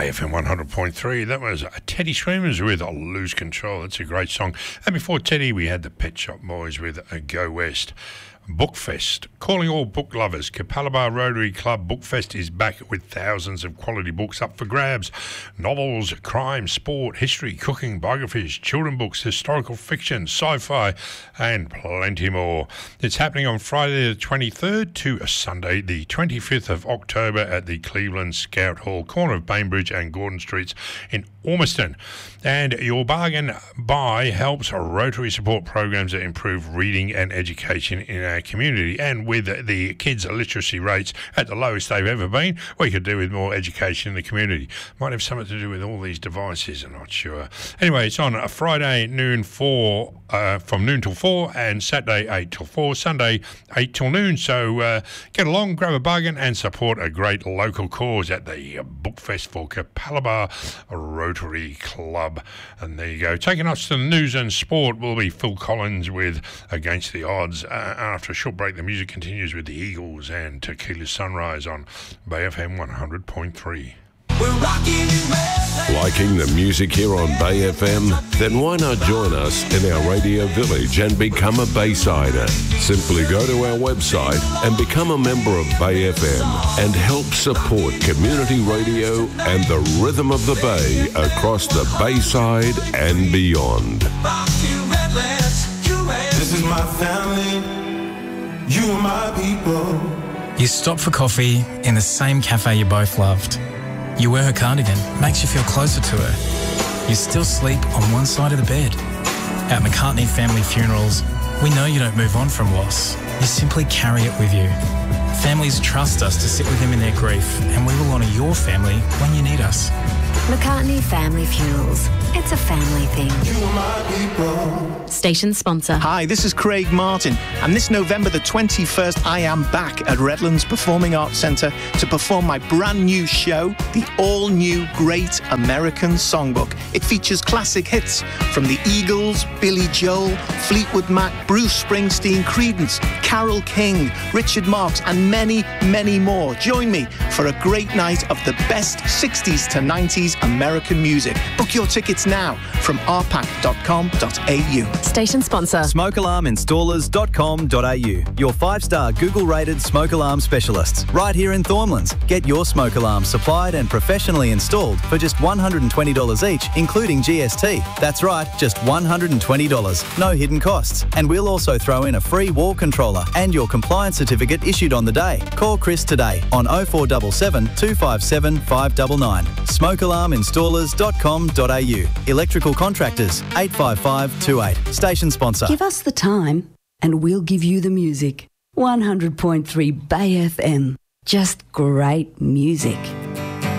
Bay FM 100.3. That was Teddy Screamers with Lose Control. That's a great song. And before Teddy, we had the Pet Shop Boys with Go West. Bookfest. Calling all book lovers. Capalaba Rotary Club Bookfest is back with thousands of quality books up for grabs. Novels, crime, sport, history, cooking, biographies, children books, historical fiction, sci-fi, and plenty more. It's happening on Friday the 23rd to Sunday the 25th of October at the Cleveland Scout Hall, corner of Bainbridge and Gordon Streets in Ormiston. And your bargain buy helps Rotary support programs that improve reading and education in our community. And with the kids' literacy rates at the lowest they've ever been, we could do with more education in the community. Might have something to do with all these devices, I'm not sure. Anyway, it's on a Friday from noon till 4, and Saturday 8 till 4, Sunday 8 till noon. So get along, grab a bargain, and support a great local cause at the Bookfest for Capalaba Rotary Club. And there you go. Taking us to the news and sport will be Phil Collins with Against the Odds. After a short break, the music continues with the Eagles and Tequila Sunrise on Bay FM 100.3. Liking the music here on Bay FM? Then why not join us in our radio village and become a Baysider? Simply go to our website and become a member of Bay FM and help support community radio and the rhythm of the Bay across the Bayside and beyond. This is my family, you are my people. You stop for coffee in the same cafe you both loved. You wear her cardigan, makes you feel closer to her. You still sleep on one side of the bed. At McCartney Family Funerals, we know you don't move on from loss. You simply carry it with you. Families trust us to sit with them in their grief, and we will honour your family when you need us. McCartney Family Funerals. It's a family thing. You are my people. Station sponsor. Hi, this is Craig Martin, and this November the 21st, I am back at Redlands Performing Arts Centre to perform my brand new show, the all-new Great American Songbook. It features classic hits from the Eagles, Billy Joel, Fleetwood Mac, Bruce Springsteen, Creedence, Carole King, Richard Marx, and many, many more. Join me for a great night of the best 60s to 90s American music. Book your tickets now from rpac.com.au. Station sponsor. SmokeAlarmInstallers.com.au. Your 5-star Google-rated smoke alarm specialists. Right here in Thornlands. Get your smoke alarm supplied and professionally installed for just $120 each, including GST. That's right, just $120. No hidden costs. And we'll also throw in a free wall controller and your compliance certificate issued on the day. Call Chris today on 0477 257 599. SmokeAlarmInstallers.com.au. Electrical contractors 85528. Station sponsor. Give us the time and we'll give you the music. 100.3 Bay FM. Just great music.